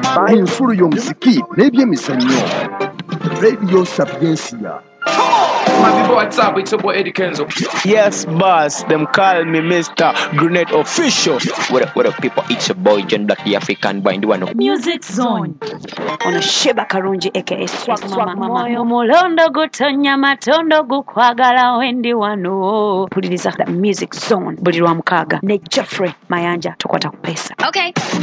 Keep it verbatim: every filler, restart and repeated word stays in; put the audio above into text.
ensuru y'omuziki n'ebyemizannyo. Radio Sapiencia. My people, what's up? It's your boy Eddie Kenzo. Yes, boss. Them call me Mister Grenade Official. What up, what up, people? It's your boy John Black, the African boy. Do know Music Zone. Ono Sheba Karungi aka Swag Mama Moyo mulondo gutonya matondo gukwagala wendi wano. Puliriza the Music Zone. Buli lwa mukaaga ne Jeffrey Mayanja tukwata ku pesa. Okay.